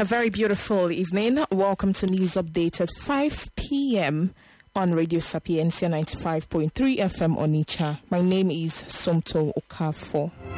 A very beautiful evening. Welcome to News Update at 5 p.m. on Radio Sapiencia 95.3 FM Onitsha. My name is Somto Okafor.